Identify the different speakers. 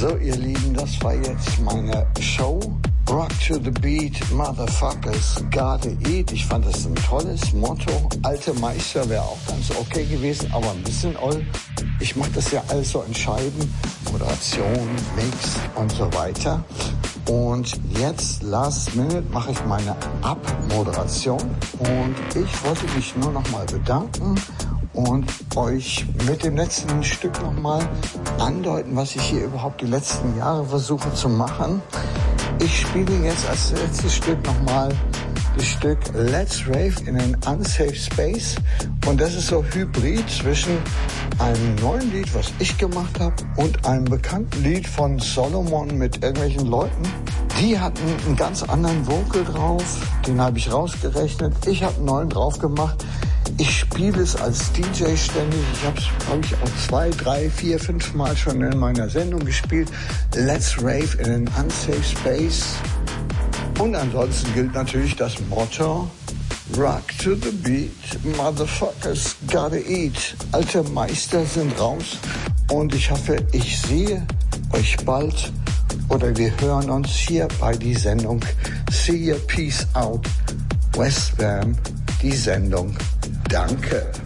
Speaker 1: So, ihr Lieben, das war jetzt meine Show. Rock to the Beat, Motherfuckers, gotta eat. Ich fand das ein tolles Motto. Alte Meister wäre auch ganz okay gewesen, aber ein bisschen oll. Ich mache das ja alles so in Scheiben. Moderation, Mix und so weiter. Und jetzt, last minute, mache ich meine Abmoderation. Und ich wollte mich nur nochmal bedanken und euch mit dem letzten Stück nochmal andeuten, was ich hier überhaupt die letzten Jahre versuche zu machen. Ich spiele jetzt als letztes Stück nochmal das Stück Let's Rave in an Unsafe Space. Und das ist so hybrid zwischen einem neuen Lied, was ich gemacht habe, und einem bekannten Lied von Solomon mit irgendwelchen Leuten. Die hatten einen ganz anderen Vocal drauf, den habe ich rausgerechnet. Ich habe einen neuen drauf gemacht. Ich spiele es als DJ ständig. Ich habe es, glaube ich, auch 2, 3, 4, 5 Mal schon in meiner Sendung gespielt. Let's Rave in an Unsafe Space. Und ansonsten gilt natürlich das Motto Rock to the Beat, Motherfuckers gotta eat. Alte Meister sind raus und ich hoffe, ich sehe euch bald oder wir hören uns hier bei die Sendung See ya, Peace Out, Westbam, die Sendung. Danke.